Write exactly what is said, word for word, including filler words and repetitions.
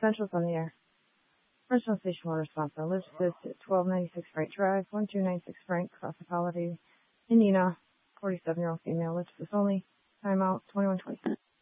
Central's on the air. Original station water response. Lives at twelve ninety-six Frank Drive, one two nine six Frank, Cross Holiday, Indiana. forty-seven-year-old female. Lives only. Timeout twenty-one twenty.